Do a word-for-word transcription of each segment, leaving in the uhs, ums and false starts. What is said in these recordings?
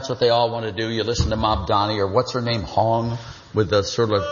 That's what they all want to do. You listen to Mob Donnie or what's her name, Hong, with the sort of...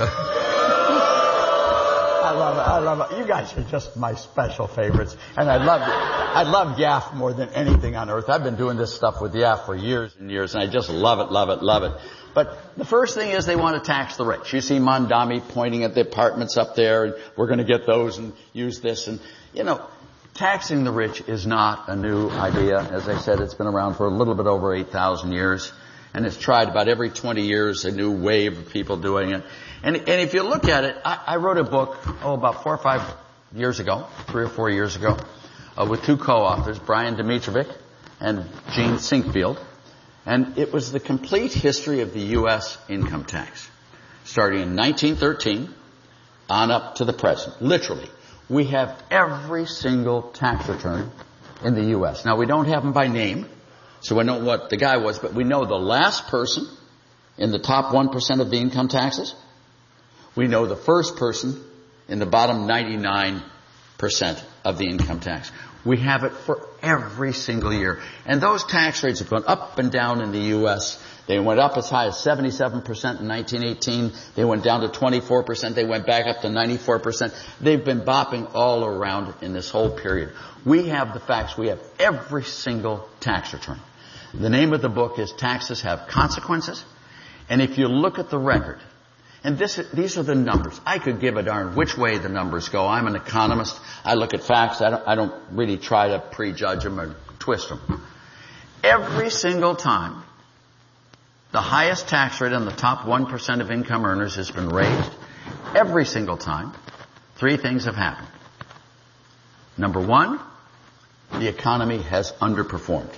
I love it. I love it. You guys are just my special favorites. And I love I love Y A F more than anything on earth. I've been doing this stuff with Y A F for years and years, and I just love it, love it, love it. But the first thing is they want to tax the rich. You see Mondami pointing at the apartments up there, and we're going to get those and use this. And, you know, taxing the rich is not a new idea. As I said, it's been around for a little bit over eight thousand years. And it's tried about every twenty years, a new wave of people doing it. And, and if you look at it, I, I wrote a book, oh, about four or five years ago, three or four years ago, uh, with two co-authors, Brian Dimitrovic and Gene Sinkfield. And it was the complete history of the U S income tax, starting in nineteen thirteen on up to the present. Literally, we have every single tax return in the U S. Now, we don't have them by name, so we know what the guy was, but we know the last person in the top one percent of the income taxes. We know the first person in the bottom ninety-nine percent of the income tax. We have it for every single year. And those tax rates have gone up and down in the U S. They went up as high as seventy-seven percent in nineteen eighteen. They went down to twenty-four percent. They went back up to ninety-four percent. They've been bopping all around in this whole period. We have the facts. We have every single tax return. The name of the book is Taxes Have Consequences. And if you look at the record, and this, these are the numbers. I could give a darn which way the numbers go. I'm an economist. I look at facts. I don't, I don't really try to prejudge them or twist them. Every single time, the highest tax rate on the top one percent of income earners has been raised. Every single time, three things have happened. Number one, the economy has underperformed.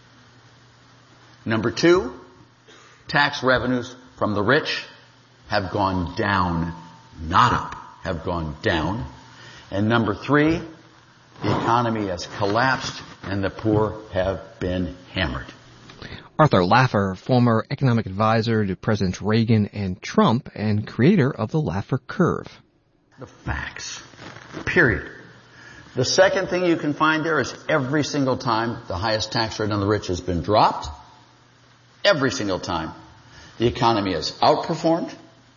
Number two, tax revenues from the rich have gone down, not up, have gone down. And number three, the economy has collapsed and the poor have been hammered. Arthur Laffer, former economic advisor to Presidents Reagan and Trump and creator of the Laffer curve. The facts, period. The second thing you can find there is every single time the highest tax rate on the rich has been dropped, every single time the economy has outperformed.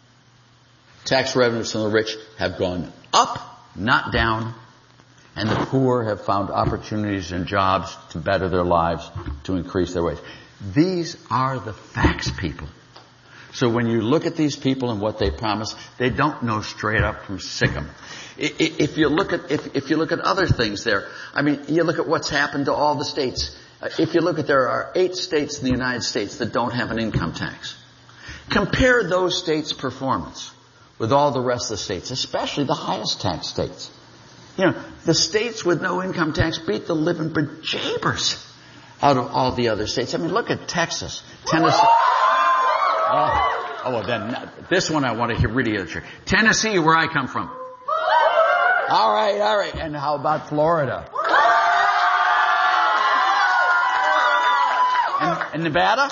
Tax revenues from the rich have gone up, not down, and the poor have found opportunities and jobs to better their lives, to increase their wage. These are the facts, people. So when you look at these people and what they promise, they don't know straight up from sick'em. If you look at if, if you look at other things there, I mean, you look at what's happened to all the states. If you look at, there are eight states in the United States that don't have an income tax. Compare those states' performance with all the rest of the states, especially the highest tax states. You know, the states with no income tax beat the living bejeebers out of all the other states. I mean, look at Texas, Tennessee. Oh, oh well, then this one I want to hear really hear. Tennessee, where I come from. All right, all right. And how about Florida? And, and Nevada?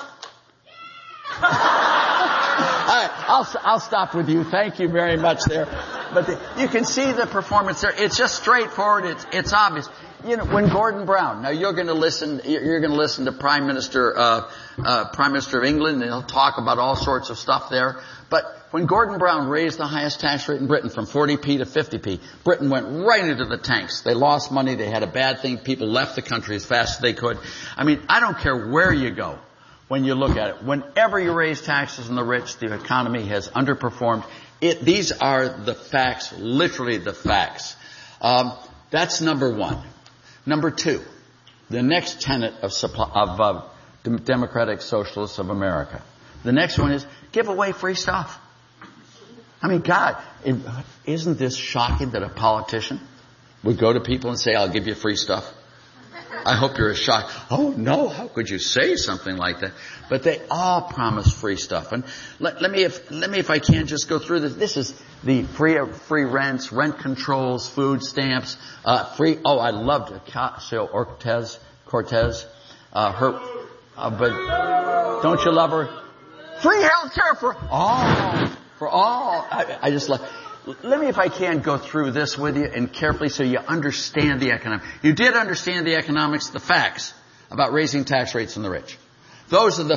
I'll, I'll stop with you. Thank you very much there. But the, you can see the performance there. It's just straightforward. It's, it's obvious. You know, when Gordon Brown, now you're going to listen, you're going to listen to Prime Minister, uh, uh, Prime Minister of England, and he'll talk about all sorts of stuff there. But when Gordon Brown raised the highest tax rate in Britain from forty p to fifty p, Britain went right into the tanks. They lost money. They had a bad thing. People left the country as fast as they could. I mean, I don't care where you go. When you look at it, whenever you raise taxes on the rich, the economy has underperformed. It, these are the facts, literally the facts. Um, that's number one. Number two, the next tenet of, supply, of uh, Democratic Socialists of America. The next one is give away free stuff. I mean, God, it, isn't this shocking that a politician would go to people and say, I'll give you free stuff? I hope you're as shocked. Oh no, how could you say something like that? But they all promise free stuff. And let, let me, if, let me, if I can, just go through this. This is the free, free rents, rent controls, food stamps, uh, free. Oh, I loved Ocasio-Cortez, Cortez, uh, her, uh, but don't you love her? Free health care for all, for all. I, I just love. Let me, if I can, go through this with you and carefully so you understand the economics. You did understand the economics, the facts about raising tax rates on the rich. Those are the